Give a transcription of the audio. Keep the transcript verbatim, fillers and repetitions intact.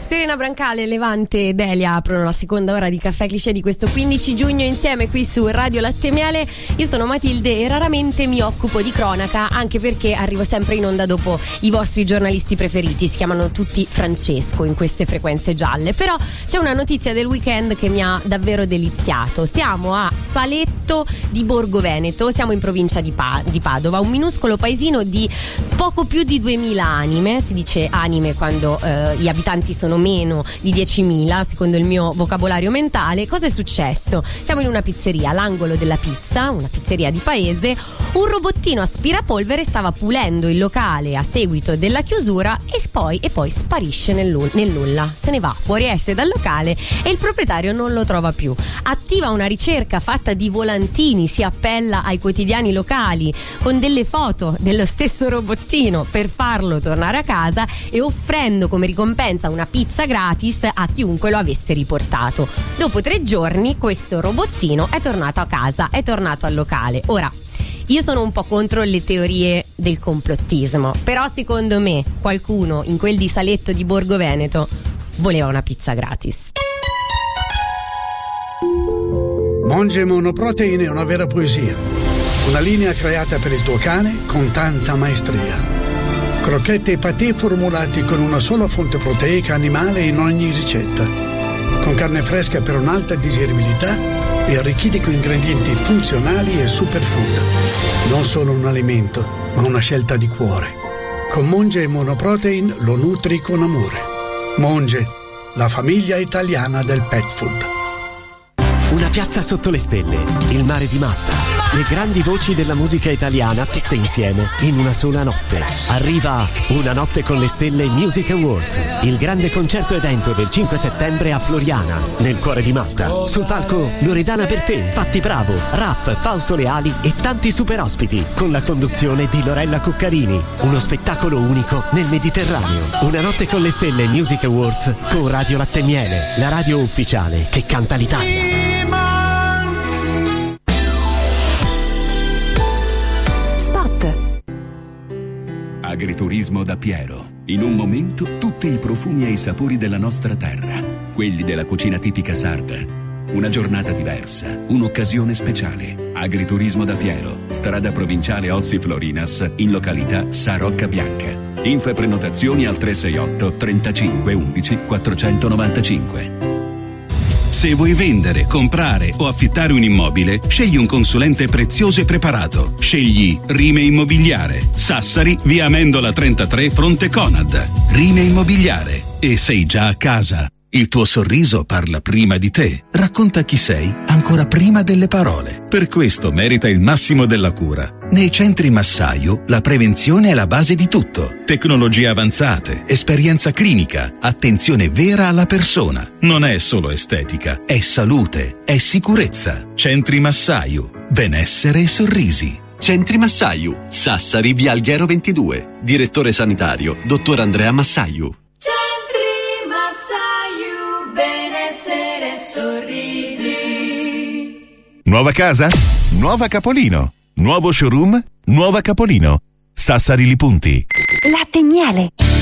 Serena Brancale, Levante e Delia aprono la seconda ora di Caffè Cliché di questo quindici giugno insieme qui su Radio Latte e Miele. Io sono Matilde e raramente mi occupo di cronaca, anche perché arrivo sempre in onda dopo i vostri giornalisti preferiti. Si chiamano tutti Francesco in queste frequenze gialle. Però c'è una notizia del weekend che mi ha davvero deliziato. Siamo a Saletto di Borgo Veneto, siamo in provincia di, pa- di Padova, un minuscolo paesino di poco più di duemila anime. Si dice anime quando eh, gli abitanti sono meno di diecimila, secondo il mio vocabolario mentale. Cosa è successo? Siamo in una pizzeria, all'angolo della pizza, una pizzeria di paese. Un robottino aspirapolvere stava pulendo il locale a seguito della chiusura e poi, e poi sparisce nel, nel nulla. Se ne va, fuoriesce dal locale e il proprietario non lo trova più. Attiva una ricerca fatta di volantini, si appella ai quotidiani locali con delle foto dello stesso robottino per farlo tornare a casa e offrendo come ricompensa una pizza gratis a chiunque lo avesse riportato. Dopo tre giorni questo robottino è tornato a casa, è tornato al locale. Ora, io sono un po' contro le teorie del complottismo, però secondo me qualcuno in quel di Saletto di Borgo Veneto voleva una pizza gratis. Monge Monoprotein è una vera poesia, una linea creata per il tuo cane con tanta maestria. Crocchette e patè formulati con una sola fonte proteica animale in ogni ricetta, con carne fresca per un'alta digeribilità e arricchiti con ingredienti funzionali e superfood. Non solo un alimento, ma una scelta di cuore. Con Monge Monoprotein lo nutri con amore. Monge, la famiglia italiana del pet food. Una piazza sotto le stelle, il mare di Malta, le grandi voci della musica italiana tutte insieme in una sola notte. Arriva Una notte con le stelle Music Awards, il grande concerto evento del cinque settembre a Floriana, nel cuore di Malta. Sul palco Loredana Bertè, Patti Bravo, Raff, Fausto Leali e tanti super ospiti, con la conduzione di Lorella Cuccarini. Uno spettacolo unico nel Mediterraneo. Una notte con le stelle Music Awards con Radio Latte e Miele, la radio ufficiale che canta l'Italia. Agriturismo da Piero. In un momento tutti i profumi e i sapori della nostra terra, quelli della cucina tipica sarda. Una giornata diversa, un'occasione speciale. Agriturismo da Piero, strada provinciale Ossi Florinas, in località Sa Rocca Bianca. Info e prenotazioni al tre sei otto trentacinque undici quattrocentonovantacinque. Se vuoi vendere, comprare o affittare un immobile, scegli un consulente prezioso e preparato. Scegli Rime Immobiliare. Sassari, via Amendola trentatré, fronte Conad. Rime Immobiliare. E sei già a casa. Il tuo sorriso parla prima di te. Racconta chi sei ancora prima delle parole. Per questo merita il massimo della cura. Nei centri Massaio la prevenzione è la base di tutto. Tecnologie avanzate, esperienza clinica, attenzione vera alla persona. Non è solo estetica, è salute, è sicurezza. Centri Massaio, benessere e sorrisi. Centri Massaio, Sassari, via Alghero ventidue. Direttore sanitario, dottor Andrea Massaio. Centri Massaio, benessere e sorrisi. Nuova casa? Nuova Capolino. Nuovo showroom? Nuova Capolino. Sassari Li Punti. Latte e Miele.